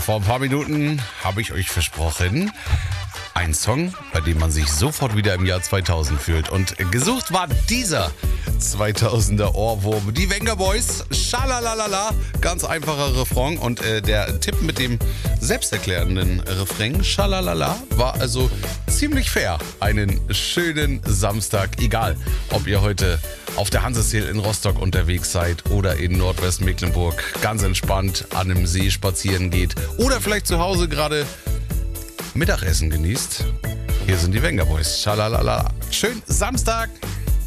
Vor ein paar Minuten habe ich euch versprochen, ein Song, bei dem man sich sofort wieder im Jahr 2000 fühlt. Und gesucht war dieser 2000er Ohrwurm. Die Venga Boys, Schalalalala, ganz einfacher Refrain. Und der Tipp mit dem selbsterklärenden Refrain, Schalalala, war also ziemlich fair. Einen schönen Samstag, egal ob ihr heute auf der Hanseseel in Rostock unterwegs seid oder in Nordwestmecklenburg ganz entspannt an einem See spazieren geht oder vielleicht zu Hause gerade Mittagessen genießt. Hier sind die Venga Boys. Schalalala. Schönen Samstag.